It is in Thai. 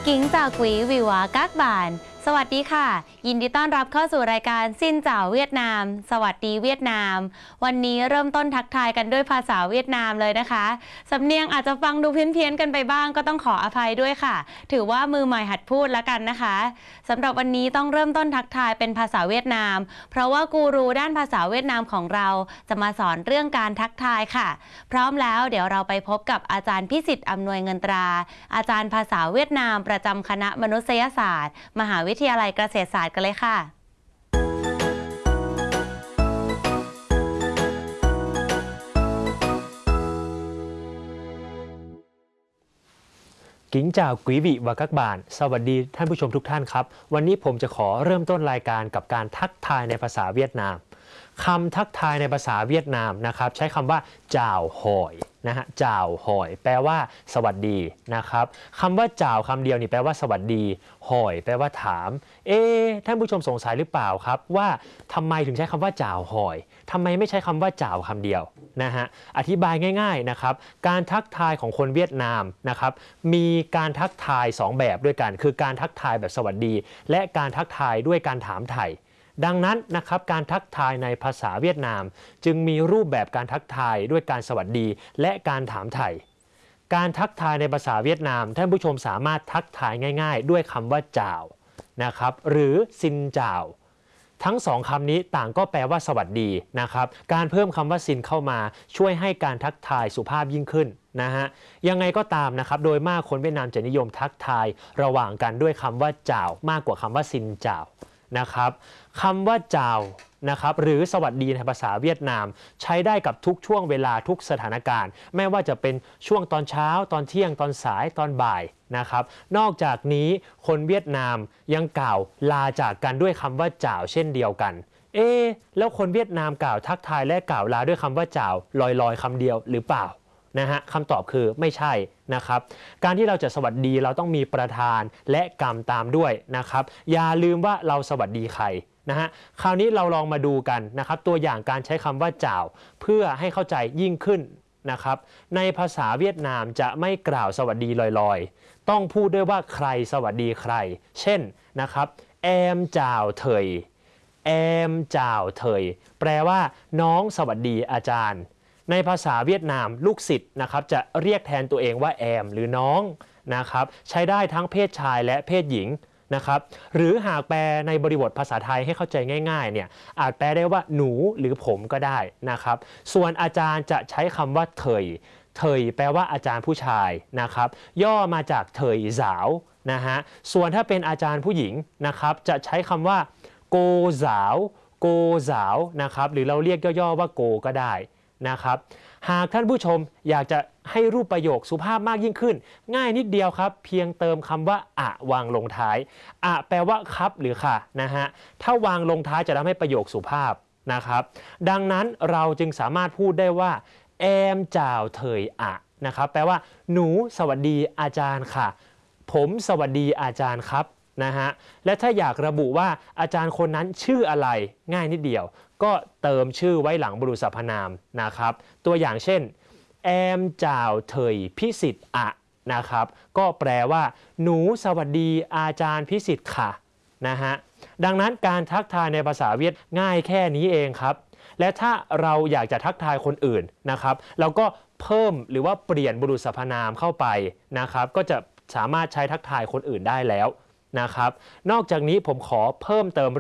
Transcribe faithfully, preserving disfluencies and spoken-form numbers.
กิ้งจากกุยวิวากักบานสวัสดีค่ะยินดีต้อนรับเข้าสู่รายการซินเจ้าเวียดนามสวัสดีเวียดนามวันนี้เริ่มต้นทักทายกันด้วยภาษาเวียดนามเลยนะคะสำเนียงอาจจะฟังดูเพี้ยนๆกันไปบ้างก็ต้องขออภัยด้วยค่ะถือว่ามือใหม่หัดพูดแล้วกันนะคะสำหรับวันนี้ต้องเริ่มต้นทักทายเป็นภาษาเวียดนามเพราะว่ากูรูด้านภาษาเวียดนามของเราจะมาสอนเรื่องการทักทายค่ะพร้อมแล้วเดี๋ยวเราไปพบกับอาจารย์พิสิทธิ์อำนวยเงินตราอาจารย์ภาษาเวียดนามประจำคณะมนุษยศาสตร์มหาวิทยาลัยเกษตรศาสตร์กันเลยค่ะกิ้งจ่าวกุยบิวากักบานสวัสดีท่านผู้ชมทุกท่านครับวันนี้ผมจะขอเริ่มต้นรายการกับการทักทายในภาษาเวียดนามคำทักทายในภาษาเวียดนามนะครับใช้คำว่าจ่าวหอยนะฮะจ่าวหอยแปลว่าสวัสดีนะครับคำว่าจ่าวคำเดียวนี่แปลว่าสวัสดีหอยแปลว่าถามเอ๊ะท่านผู้ชมสงสัยหรือเปล่าครับว่าทำไมถึงใช้คำว่าจ่าวหอยทำไมไม่ใช้คำว่าจ่าวคำเดียวนะฮะอธิบายง่ายๆนะครับการทักทายของคนเวียดนามนะครับมีการทักทายสองแบบด้วยกันคือการทักทายแบบสวัสดีและการทักทายด้วยการถามไถ่ดังนั้นนะครับการทักทายในภาษาเวียดนามจึงมีรูปแบบการทักทายด้วยการสวัสดีและการถามไถ่การทักทายในภาษาเวียดนามท่านผู้ชมสามารถทักทายง่ายๆด้วยคำว่าจ่าวนะครับหรือซินจ่าวทั้งสองคำนี้ต่างก็แปลว่าสวัสดีนะครับการเพิ่มคำว่าซินเข้ามาช่วยให้การทักทายสุภาพยิ่งขึ้นนะฮะยังไงก็ตามนะครับโดยมากคนเวียดนามจะนิยมทักทายระหว่างกันด้วยคำว่าจ่าวมากกว่าคำว่าซินจ่าวนะครับคำว่าจ่าวนะครับหรือสวัสดีในภาษาเวียดนามใช้ได้กับทุกช่วงเวลาทุกสถานการณ์ไม่ว่าจะเป็นช่วงตอนเช้าตอนเที่ยงตอนสายตอนบ่ายนะครับนอกจากนี้คนเวียดนามยังกล่าวลาจากกันด้วยคำว่าจ่าวเช่นเดียวกันเอ๊ะแล้วคนเวียดนามกล่าวทักทายและกล่าวลาด้วยคำว่าจ่าวลอยๆคำเดียวหรือเปล่านะฮะคำตอบคือไม่ใช่นะครับการที่เราจะสวัสดีเราต้องมีประธานและกรรมตามด้วยนะครับอย่าลืมว่าเราสวัสดีใครนะฮะคราวนี้เราลองมาดูกันนะครับตัวอย่างการใช้คำว่าจ่าวเพื่อให้เข้าใจยิ่งขึ้นนะครับในภาษาเวียดนามจะไม่กล่าวสวัสดีลอยๆต้องพูดด้วยว่าใครสวัสดีใครเช่นนะครับแอมจ่าวเถยแอมจ่าวเถยแปลว่าน้องสวัสดีอาจารย์ในภาษาเวียดนามลูกศิษย์นะครับจะเรียกแทนตัวเองว่าแอมหรือน้องนะครับใช้ได้ทั้งเพศชายและเพศหญิงนะครับหรือหากแปลในบริบทภาษาไทยให้เข้าใจง่ายๆเนี่ยอาจแปลได้ว่าหนูหรือผมก็ได้นะครับส่วนอาจารย์จะใช้คำว่าเถยเถยแปลว่าอาจารย์ผู้ชายนะครับย่อมาจากเถยสาวนะฮะส่วนถ้าเป็นอาจารย์ผู้หญิงนะครับจะใช้คำว่าโกสาวโกสาวนะครับหรือเราเรียกย่อๆว่าโกก็ได้นะครับหากท่านผู้ชมอยากจะให้รูปประโยคสุภาพมากยิ่งขึ้นง่ายนิดเดียวครับเพียงเติมคำว่าอะวางลงท้ายอะแปลว่าครับหรือค่ะนะฮะถ้าวางลงท้ายจะทำให้ประโยคสุภาพนะครับดังนั้นเราจึงสามารถพูดได้ว่าแอมจ่าวเถยอะนะครับแปลว่าหนูสวัสดีอาจารย์ค่ะผมสวัสดีอาจารย์ครับนะฮะและถ้าอยากระบุว่าอาจารย์คนนั้นชื่ออะไรง่ายนิดเดียวก็เติมชื่อไว้หลังบุรุษสรรพนามนะครับตัวอย่างเช่นแอมจ่าวเถยพิสิทธิ์อะนะครับก็แปลว่าหนูสวัสดีอาจารย์พิสิทธิ์ค่ะนะฮะดังนั้นการทักทายในภาษาเวียดง่ายแค่นี้เองครับและถ้าเราอยากจะทักทายคนอื่นนะครับเราก็เพิ่มหรือว่าเปลี่ยนบุรุษสรรพนามเข้าไปนะครับก็จะสามารถใช้ทักทายคนอื่นได้แล้วนะครับนอกจากนี้ผมขอเพิ่มเติม